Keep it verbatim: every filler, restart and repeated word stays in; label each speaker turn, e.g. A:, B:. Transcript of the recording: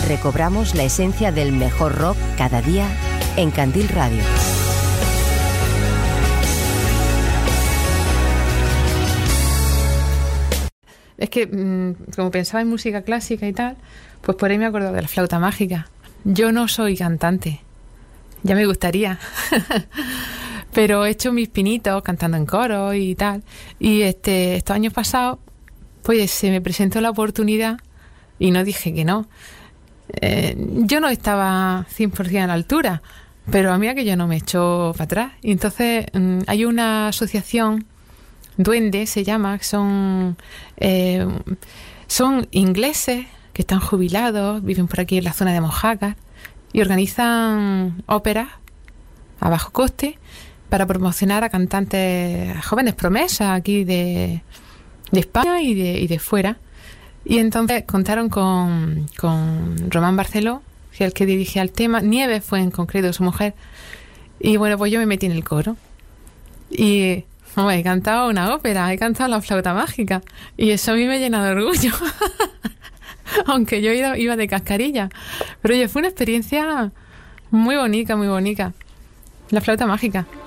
A: recobramos la esencia del mejor rock cada día en Candil Radio.
B: Es que, mmm, como pensaba en música clásica y tal, pues por ahí me he acordado de la flauta mágica. Yo no soy cantante, ya me gustaría, pero he hecho mis pinitos cantando en coro y tal. Y este estos años pasados, pues se me presentó la oportunidad y no dije que no. Eh, yo no estaba cien por ciento a la altura, pero a mí aquello no me echó para atrás. Y entonces mmm, hay una asociación, Duende se llama, son, eh, son ingleses que están jubilados, viven por aquí en la zona de Mojácar y organizan óperas a bajo coste para promocionar a cantantes, a jóvenes promesas aquí de, de España y de, y de fuera. Y entonces contaron con, con Román Barceló, que es el que dirigía el tema. Nieves fue en concreto su mujer. Y bueno, pues yo me metí en el coro. Y... Oh, he cantado una ópera, he cantado la flauta mágica y eso a mí me llena de orgullo, aunque yo iba, iba de cascarilla. Pero oye, fue una experiencia muy bonita, muy bonita, la flauta mágica.